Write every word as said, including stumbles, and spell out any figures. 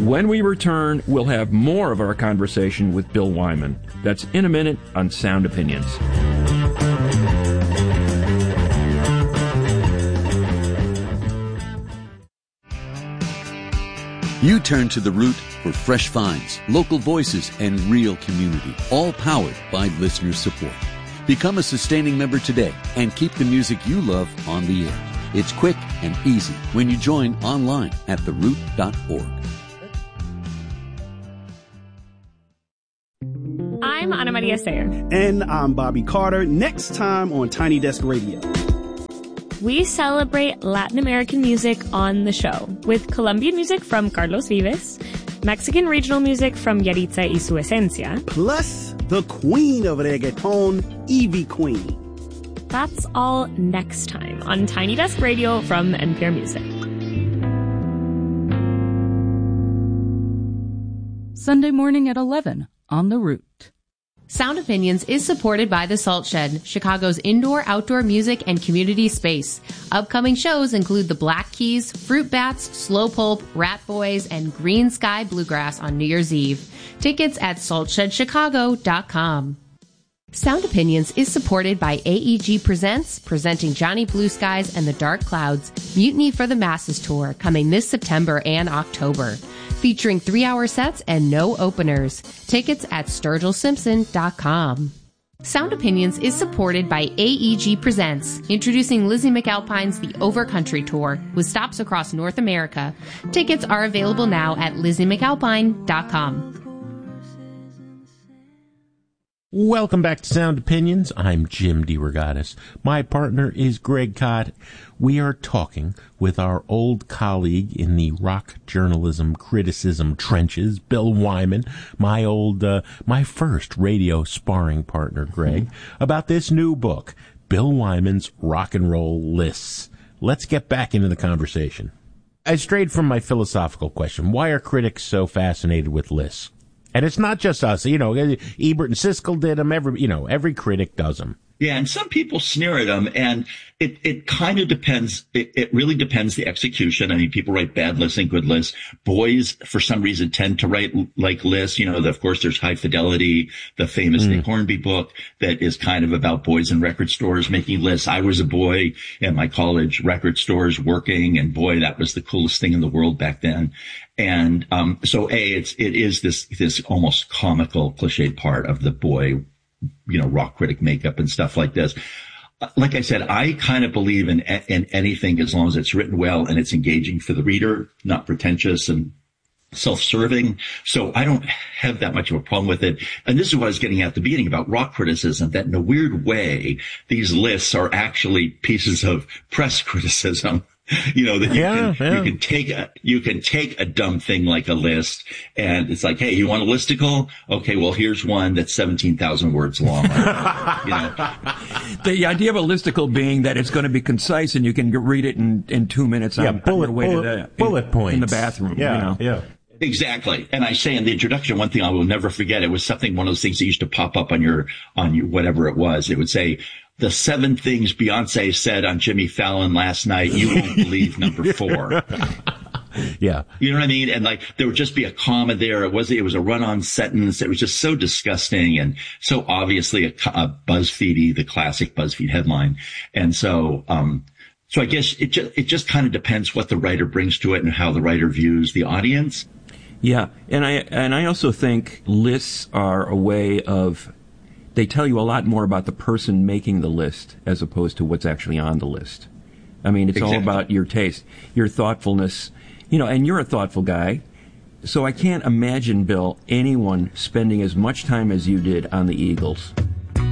When we return, we'll have more of our conversation with Bill Wyman. That's in a minute on Sound Opinions. You turn to The Root for fresh finds, local voices, and real community, all powered by listener support. Become a sustaining member today and keep the music you love on the air. It's quick and easy when you join online at the root dot org. I'm Ana Maria Sayer. And I'm Bobby Carter. Next time on Tiny Desk Radio, we celebrate Latin American music on the show with Colombian music from Carlos Vives, Mexican regional music from Yaritza y Su Esencia, plus the queen of reggaeton, Ivy Queen. That's all next time on Tiny Desk Radio from N P R Music. Sunday morning at eleven on The Root. Sound Opinions is supported by The Salt Shed, Chicago's indoor-outdoor music and community space. Upcoming shows include the Black Keys, Fruit Bats, Slow Pulp, Rat Boys, and Green Sky Bluegrass on New Year's Eve. Tickets at salt shed chicago dot com. Sound Opinions is supported by A E G Presents, presenting Johnny Blue Skies and the Dark Clouds, Mutiny for the Masses Tour, coming this September and October. Featuring three-hour sets and no openers. Tickets at sturgill simpson dot com. Sound Opinions is supported by A E G Presents, introducing Lizzie McAlpine's The Overcountry Tour, with stops across North America. Tickets are available now at lizzie mcalpine dot com. Welcome back to Sound Opinions. I'm Jim DeRogatis. My partner is Greg Kot. We are talking with our old colleague in the rock journalism criticism trenches, Bill Wyman, my old, uh, my first radio sparring partner, Greg, about this new book, Bill Wyman's Rock and Roll Lists. Let's get back into the conversation. I strayed from my philosophical question. Why are critics so fascinated with lists? And it's not just us, you know, Ebert and Siskel did them, every, you know, every critic does them. Yeah, and some people sneer at them, and it, it kind of depends. It, it really depends the execution. I mean, people write bad lists and good lists. Boys, for some reason, tend to write like lists. You know, the, of course, there's High Fidelity, the famous mm. Nick Hornby book that is kind of about boys in record stores making lists. I was a boy in my college record stores working, and boy, that was the coolest thing in the world back then. And um so, A, it's it is this this almost comical, cliched part of the boy, you know, rock critic makeup and stuff like this. Like I said, I kind of believe in in anything as long as it's written well and it's engaging for the reader, not pretentious and self-serving. So I don't have that much of a problem with it. And this is what I was getting at the beginning about rock criticism, that in a weird way, these lists are actually pieces of press criticism. You know, that you yeah, can, yeah. you can take a, you can take a dumb thing like a list, and it's like, hey, you want a listicle? Okay, well, here's one that's seventeen thousand words long. You know, the idea of a listicle being that it's going to be concise and you can read it in, in two minutes. Yeah, on, bullet, on your way bullet, to the, bullet in, points in the bathroom. Yeah, you know? yeah. Exactly. And I say in the introduction, one thing I will never forget, it was something, one of those things that used to pop up on your, on your, whatever it was. It would say, the seven things Beyonce said on Jimmy Fallon last night, you won't believe number four. Yeah. You know what I mean? And like, there would just be a comma there. It was, it was a run-on sentence. It was just so disgusting and so obviously a, a BuzzFeedy, the classic BuzzFeed headline. And so, um, so I guess it just, it just kind of depends what the writer brings to it and how the writer views the audience. Yeah. And I, and I also think lists are a way of, they tell you a lot more about the person making the list as opposed to what's actually on the list. I mean, it's exactly. all about your taste, your thoughtfulness, you know, and you're a thoughtful guy. So I can't imagine, Bill, anyone spending as much time as you did on the Eagles.